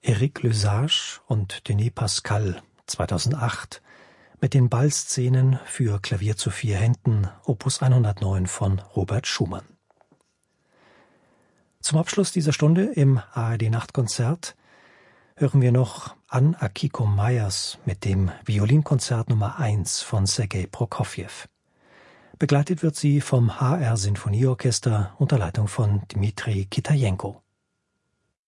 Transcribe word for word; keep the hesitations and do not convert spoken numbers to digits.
Éric Lesage und Denis Pascal zweitausendacht mit den Ballszenen für Klavier zu vier Händen, Opus hundertneun von Robert Schumann. Zum Abschluss dieser Stunde im A R D-Nachtkonzert hören wir noch Anne Akiko Meyers mit dem Violinkonzert Nummer eins von Sergei Prokofjew. Begleitet wird sie vom H R Sinfonieorchester unter Leitung von Dmitri Kitajenko.